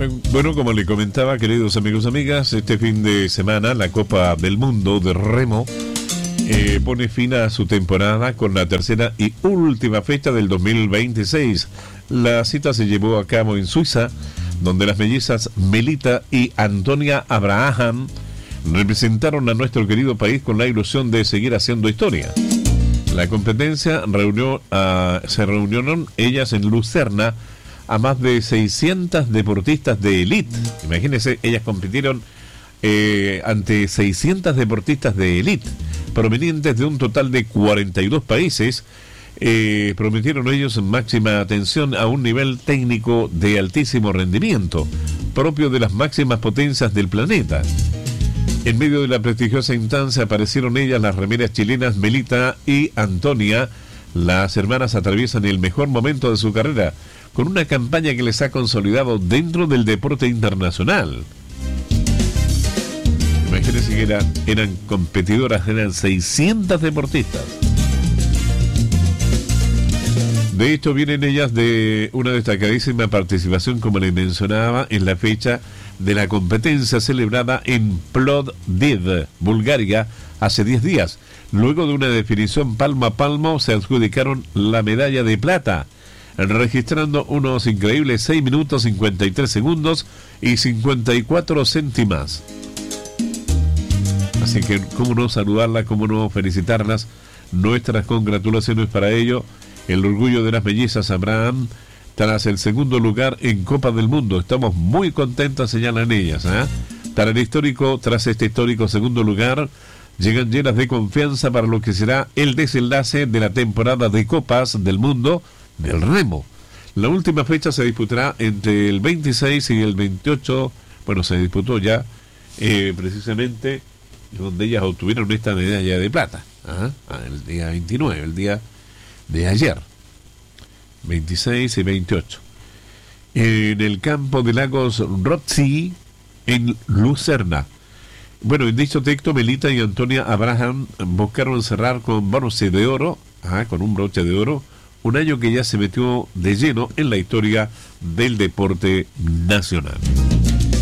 Bueno, como le comentaba, queridos amigos y amigas, este fin de semana la Copa del Mundo de Remo pone fin a su temporada con la tercera y última fecha del 2026. La cita se llevó a cabo en Suiza, donde las mellizas Melita y Antonia Abraham representaron a nuestro querido país con la ilusión de seguir haciendo historia. La competencia se reunieron ellas en Lucerna a más de 600 deportistas de élite. Imagínense, ellas compitieron ante 600 deportistas de élite, provenientes de un total de 42 países. Prometieron ellos máxima atención a un nivel técnico de altísimo rendimiento, propio de las máximas potencias del planeta. En medio de la prestigiosa instancia aparecieron ellas las remeras chilenas Melita y Antonia. Las hermanas atraviesan el mejor momento de su carrera, con una campaña que les ha consolidado dentro del deporte internacional. Imagínense que eran competidoras, eran 600 deportistas. De hecho, vienen ellas de una destacadísima participación, como les mencionaba, en la fecha de la competencia celebrada en Plovdiv, Bulgaria, hace 10 días. Luego de una definición palmo a palmo, se adjudicaron la medalla de plata, registrando unos increíbles 6 minutos 53 segundos y 54 céntimas. Así que, cómo no saludarlas, cómo no felicitarlas. Nuestras congratulaciones para ello. El orgullo de las mellizas Abraham tras el segundo lugar en Copa del Mundo. Estamos muy contentas, señalan ellas. Tras este histórico segundo lugar, llegan llenas de confianza para lo que será el desenlace de la temporada de Copas del Mundo del Remo. La última fecha se disputará entre el 26 y el 28. Bueno, se disputó ya precisamente donde ellas obtuvieron esta medalla de plata. El día 29, el día de ayer, 26 y 28, en el campo de Lagos Rothschild en Lucerna. Bueno, en dicho texto, Melita y Antonia Abraham buscaron cerrar con broche de oro, con un broche de oro, un año que ya se metió de lleno en la historia del deporte nacional.